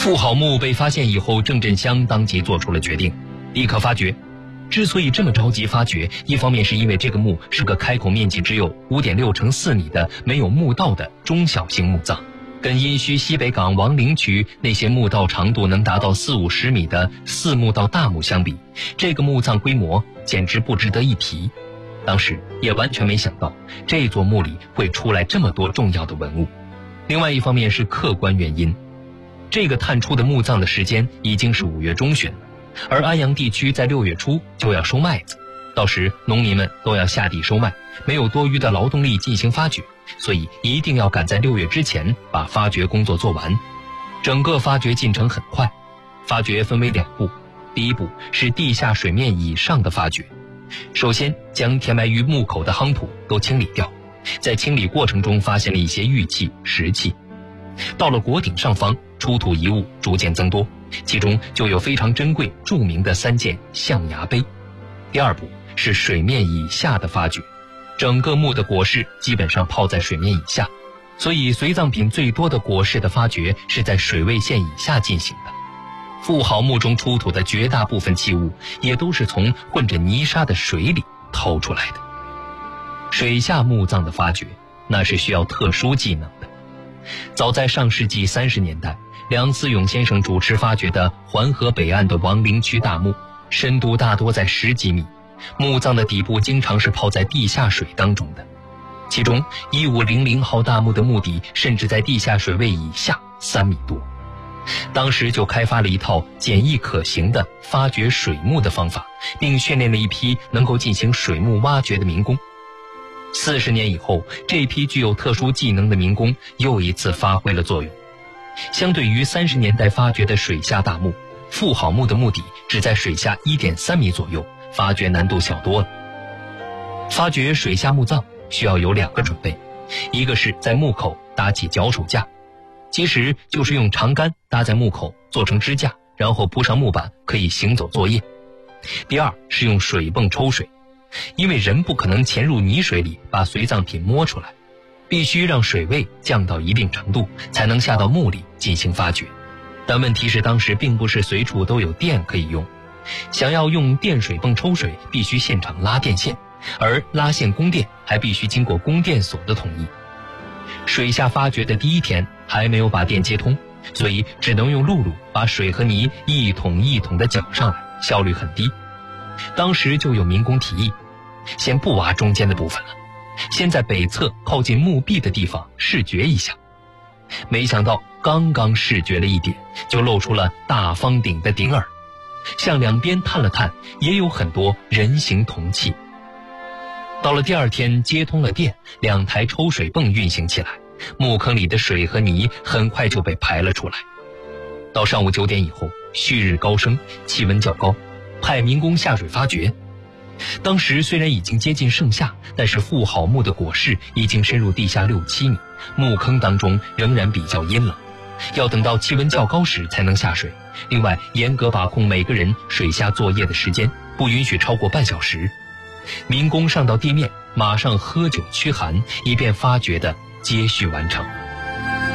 妇好墓被发现以后，郑振香当即做出了决定，立刻发掘。之所以这么着急发掘，一方面是因为这个墓是个开孔面积只有5.6乘4米的没有墓道的中小型墓葬，跟殷墟西北港王陵区那些墓道长度能达到40-50米的4墓道大墓相比，这个墓葬规模简直不值得一提。当时也完全没想到这座墓里会出来这么多重要的文物。另外一方面是客观原因，这个探出的墓葬的时间已经是5月中旬了，而安阳地区在6月初就要收麦子，到时农民们都要下地收麦，没有多余的劳动力进行发掘，所以一定要赶在6月之前把发掘工作做完。整个发掘进程很快，发掘分为2步。第一步是地下水面以上的发掘，首先将填埋于墓口的夯土都清理掉，在清理过程中发现了一些玉器、石器。到了椁顶上方，出土遗物逐渐增多，其中就有非常珍贵著名的3件象牙杯。第二步是水面以下的发掘，整个墓的椁室基本上泡在水面以下，所以随葬品最多的椁室的发掘是在水位线以下进行的。妇好墓中出土的绝大部分器物也都是从混着泥沙的水里掏出来的。水下墓葬的发掘那是需要特殊技能的。早在上世纪30年代，梁思永先生主持发掘的环河北岸的王陵区大墓，深度大多在10几米，墓葬的底部经常是泡在地下水当中的。其中1500号大墓的墓底甚至在地下水位以下3米多。当时就开发了一套简易可行的发掘水墓的方法，并训练了一批能够进行水墓挖掘的民工。40年以后，这批具有特殊技能的民工又一次发挥了作用。相对于30年代发掘的水下大墓，妇好墓的墓底只在水下1.3米左右，发掘难度小多了。发掘水下墓葬需要有2个准备，一个是在墓口搭起脚手架，其实就是用长杆搭在墓口做成支架，然后铺上木板可以行走作业。第二是用水泵抽水，因为人不可能潜入泥水里把随葬品摸出来，必须让水位降到一定程度才能下到墓里进行发掘。但问题是当时并不是随处都有电可以用，想要用电水泵抽水必须现场拉电线，而拉线供电还必须经过供电所的同意。水下发掘的第1天还没有把电接通，所以只能用辘轳把水和泥一桶一桶的搅上来，效率很低。当时就有民工提议，先不挖中间的部分了，先在北侧靠近墓壁的地方视觉一下。没想到刚刚视觉了一点，就露出了大方顶的顶耳，向两边探了探，也有很多人形铜器。到了第2天接通了电，2台抽水泵运行起来，墓坑里的水和泥很快就被排了出来。到上午9点以后，旭日高升，气温较高，派民工下水发掘。当时虽然已经接近盛夏，但是妇好墓的椁室已经深入地下6-7米，墓坑当中仍然比较阴冷，要等到气温较高时才能下水。另外严格把控每个人水下作业的时间，不允许超过半小时。民工上到地面马上喝酒驱寒，以便发掘的接续完成。